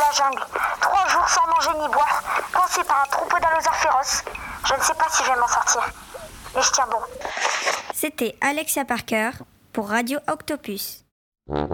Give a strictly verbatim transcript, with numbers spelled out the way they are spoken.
la jungle. Trois jours sans manger ni boire, coincé par un troupeau d'allosaures féroces. Je ne sais pas si je vais m'en sortir. Mais je tiens bon. C'était Alexia Parker pour Radio Octopus.